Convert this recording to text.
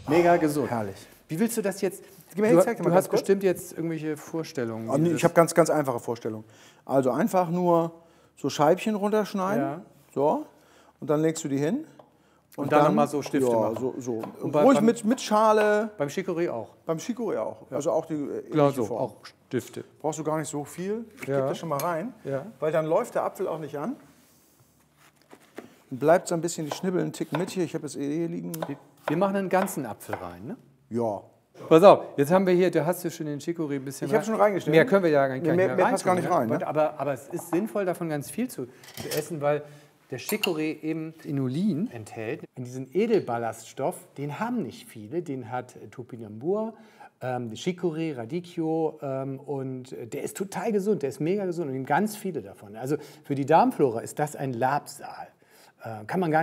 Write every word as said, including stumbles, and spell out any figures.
Mega gesund. Herrlich. Wie willst du das jetzt? Gib mir Du, jetzt, zeig dir mal du ganz hast kurz. bestimmt jetzt irgendwelche Vorstellungen. Oh, wie nee, das- ich habe ganz, ganz einfache Vorstellungen. Also einfach nur so Scheibchen runterschneiden. Ja. So. Und dann legst du die hin. Und dann noch mal so Stifte ja, machen. So, so. Und bei- Ruhig beim- mit, mit Schale. Beim Chicorée auch. Beim Chicorée auch. Also auch die äh, Klar, ähnliche so, Form. auch Stifte. Brauchst du gar nicht so viel. Ich Ja. gebe das schon mal rein. Ja. Weil dann läuft der Apfel auch nicht an. Dann bleibt so ein bisschen die Schnibbel einen Tick mit hier. Ich habe es eh hier liegen. Wir machen einen ganzen Apfel rein, ne? Ja. Pass auf, jetzt haben wir hier, du hast ja schon den Chicorée ein bisschen Ich habe schon reingeschnitten. Mehr können wir ja gar nicht Nee, mehr- mehr mehr passt gar reintun, nicht rein, ne? Aber, aber es ist sinnvoll, davon ganz viel zu, zu essen, weil der Chicorée eben Inulin enthält. Und diesen Edelballaststoff, den haben nicht viele, den hat Topinambur, ähm, Chicorée, Radicchio ähm, und der ist total gesund, der ist mega gesund und ganz viele davon. Also für die Darmflora ist das ein Labsal. Äh, kann man gar